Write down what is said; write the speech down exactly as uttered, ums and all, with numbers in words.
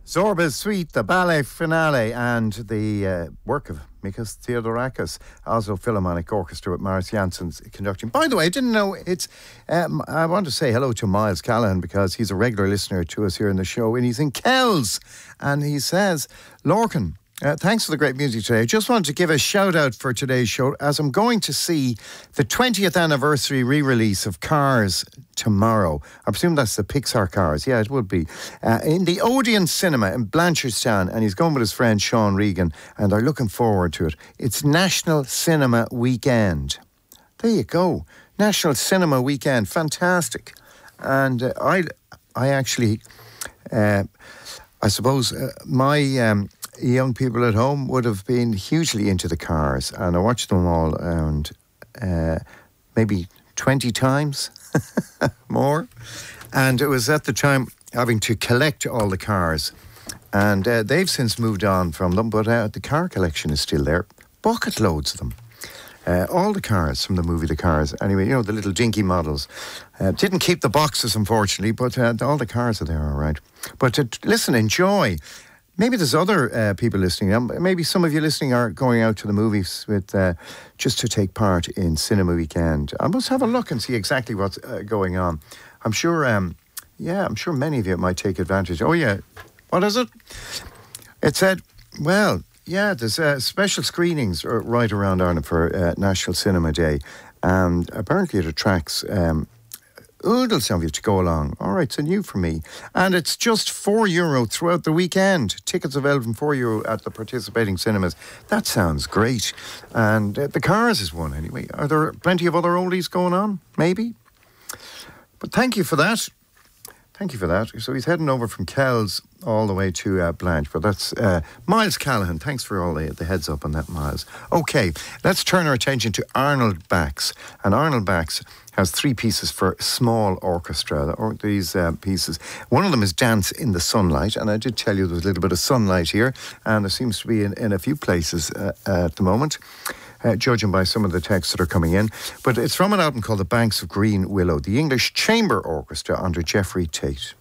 Zorba's Suite, the ballet finale, and the uh, work of Mikis Theodorakis, Oslo Philharmonic Orchestra with Maris Janssen's conducting. By the way, I didn't know it's... Um, I want to say hello to Miles Callahan because he's a regular listener to us here in the show, and he's in Kells. And he says, Lorcan, Uh, thanks for the great music today. I just wanted to give a shout out for today's show as I'm going to see the twentieth anniversary re-release of Cars tomorrow. I presume that's the Pixar Cars. Yeah, it would be. Uh, in the Odeon Cinema in Blanchardstown, and he's going with his friend Sean Regan, and they're looking forward to it. It's National Cinema Weekend. There you go. National Cinema Weekend. Fantastic. And uh, I, I actually, uh, I suppose uh, my... Um, young people at home would have been hugely into the Cars, and I watched them all around uh, maybe twenty times more, and it was at the time having to collect all the cars, and uh, they've since moved on from them, but uh, the car collection is still there, bucket loads of them. Uh, all the cars from the movie The Cars. Anyway, you know, the little dinky models. Uh, didn't keep the boxes, unfortunately, but uh, all the cars are there, all right. But uh, listen, enjoy. Maybe there's other uh, people listening. Um, maybe some of you listening are going out to the movies with uh, just to take part in Cinema Weekend. I must have a look and see exactly what's uh, going on. I'm sure, um, yeah, I'm sure many of you might take advantage. Oh, yeah. What is it? It said, well, yeah, there's uh, special screenings right around Ireland for uh, National Cinema Day. And apparently it attracts... Um, oodles of you to go along. All right, so new for me. And it's just four euro throughout the weekend. Tickets available from four euro at the participating cinemas. That sounds great. And uh, the Cars is one anyway. Are there plenty of other oldies going on? Maybe. But thank you for that. Thank you for that. So he's heading over from Kells all the way to uh, Blanche. But that's uh, Miles Callahan. Thanks for all the, the heads up on that, Miles. Okay, let's turn our attention to Arnold Bax. And Arnold Bax has three pieces for small orchestra, or these uh, pieces. One of them is Dance in the Sunlight, and I did tell you there's a little bit of sunlight here, and there seems to be in, in a few places uh, at the moment, uh, judging by some of the texts that are coming in. But it's from an album called The Banks of Green Willow, the English Chamber Orchestra under Geoffrey Tate.